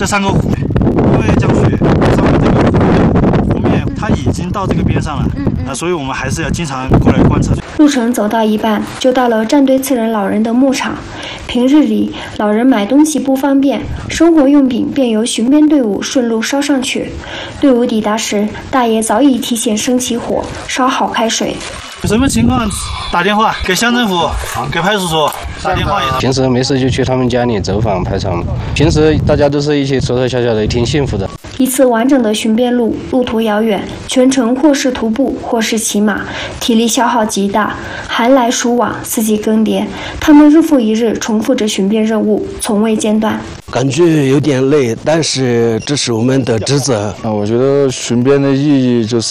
这3个湖，因为江水上面这个湖面它已经到这个边上了，所以我们还是要经常过来观测。 路程走到一半，就到了战队刺人老人的牧场。平日里，老人买东西不方便，生活用品便由巡边队伍顺路捎上去。队伍抵达时，大爷早已提前生起火，烧好开水。 有什么情况打电话给乡政府，给派出所打电话也。 平时没事就去他们家里走访排查，平时大家都是一起说说笑笑的，挺幸福的。 一次完整的巡边路，路途遥远，全程或是徒步，或是骑马，体力消耗极大，寒来暑往，四季更迭，他们日复一日重复着巡边任务，从未间断。 感觉有点累，但是这是我们的职责。 我觉得巡边的意义就是，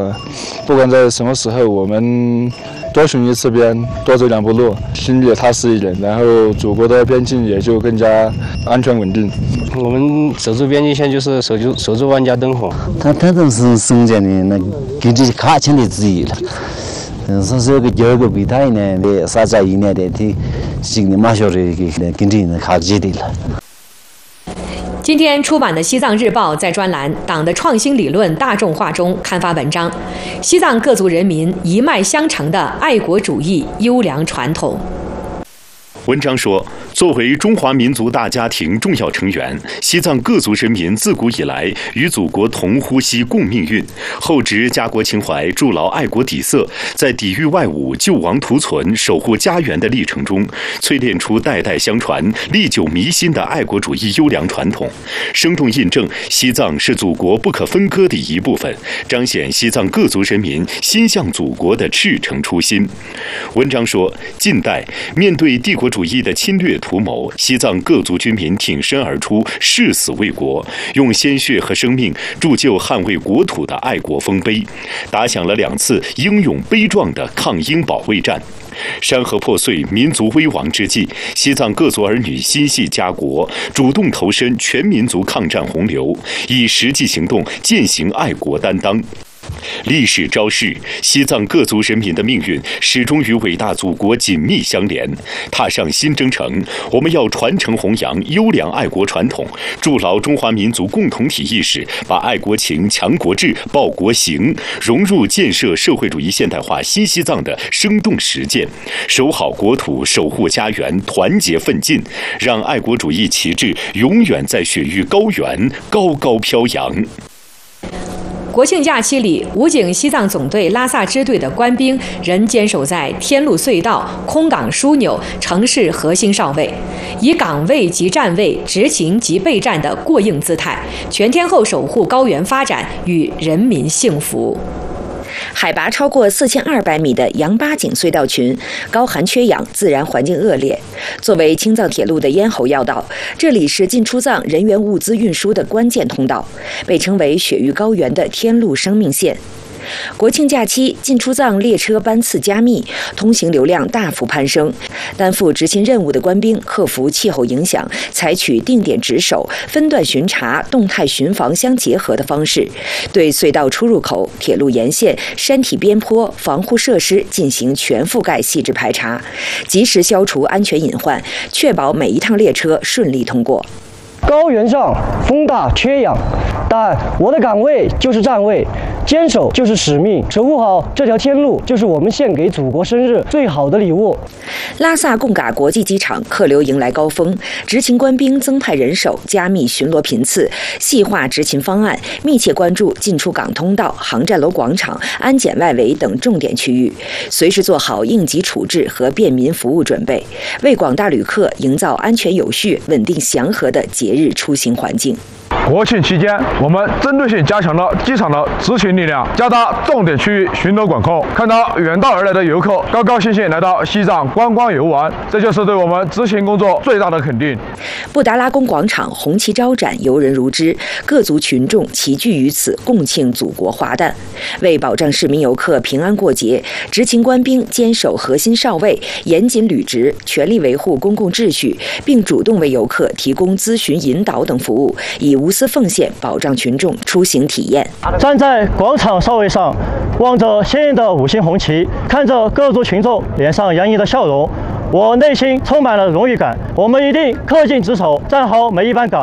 不管在什么时候，我们多巡一次边，多走2步路，心里也踏实一点，然后祖国的边境也就更加安全稳定。 我们守住边境线就是守住万家灯火。 他都是省钱的，那跟这卡钱的之一了。说是个第二个备胎呢，的啥在一年的，的新的马小的跟这人卡起的了。 今天出版的《西藏日报》在专栏“党的创新理论大众化”中刊发文章，西藏各族人民一脉相承的爱国主义优良传统。 文章说，作为中华民族大家庭重要成员，西藏各族人民自古以来与祖国同呼吸共命运，厚植家国情怀，筑牢爱国底色，在抵御外侮、救亡图存、守护家园的历程中，淬炼出代代相传、历久弥新的爱国主义优良传统，生动印证西藏是祖国不可分割的一部分，彰显西藏各族人民心向祖国的赤诚初心。文章说，近代面对帝国主义的侵略图谋，西藏各族军民挺身而出，誓死为国，用鲜血和生命铸就捍卫国土的爱国丰碑，打响了2次英勇悲壮的抗英保卫战。山河破碎，民族危亡之际，西藏各族儿女心系家国，主动投身全民族抗战洪流，以实际行动践行爱国担当。历史昭示，西藏各族人民的命运始终与伟大祖国紧密相连。踏上新征程，我们要传承弘扬优良爱国传统，筑牢中华民族共同体意识，把爱国情、强国志、报国行融入建设社会主义现代化新西藏的生动实践，守好国土，守护家园，团结奋进，让爱国主义旗帜永远在雪域高原高高飘扬。 国庆假期里，武警西藏总队拉萨支队的官兵仍坚守在天路隧道、空港枢纽、城市核心哨位，以岗位及站位、执勤及备战的过硬姿态，全天候守护高原发展与人民幸福。 海拔超过4200米的羊八井隧道群，高寒缺氧，自然环境恶劣。作为青藏铁路的咽喉要道，这里是进出藏人员物资运输的关键通道，被称为雪域高原的天路生命线。国庆假期，进出藏列车班次加密，通行流量大幅攀升。担负执勤任务的官兵克服气候影响，采取定点值守、分段巡查、动态巡防相结合的方式，对隧道出入口、铁路沿线、山体边坡、防护设施进行全覆盖细致排查，及时消除安全隐患，确保每一趟列车顺利通过。 高原上风大缺氧，但我的岗位就是站位，坚守就是使命，守护好这条天路就是我们献给祖国生日最好的礼物。 拉萨贡嘎国际机场客流迎来高峰，执勤官兵增派人手，加密巡逻频次，细化执勤方案，密切关注进出港通道、航站楼广场、安检外围等重点区域，随时做好应急处置和便民服务准备，为广大旅客营造安全有序、稳定祥和的节日出行环境。 国庆期间，我们针对性加强了机场的执勤力量，加大重点区域巡逻管控。看到远道而来的游客高高兴兴来到西藏观光游玩，这就是对我们执勤工作最大的肯定。 布达拉宫广场红旗招展，游人如织，各族群众齐聚于此，共庆祖国华诞。为保障市民游客平安过节，执勤官兵坚守核心哨位，严谨履职，全力维护公共秩序，并主动为游客提供咨询引导等服务，以无私奉献保障群众出行体验。 站在广场哨位上，望着鲜艳的5星红旗，看着各族群众脸上洋溢的笑容，我内心充满了荣誉感。我们一定恪尽职守，站好每一班岗。